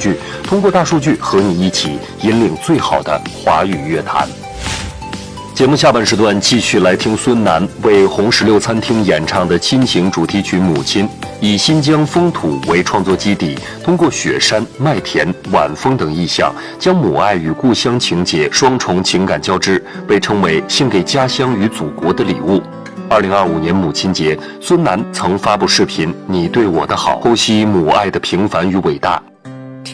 据，通过大数据和你一起引领最好的华语乐坛。节目下半时段继续来听孙楠为红石榴餐厅演唱的亲情主题曲《母亲》，以新疆风土为创作基底，通过雪山、麦田、晚风等意象，将母爱与故乡情结双重情感交织，被称为献给家乡与祖国的礼物。2025年母亲节，孙楠曾发布视频《你对我的好》，剖析母爱的平凡与伟大。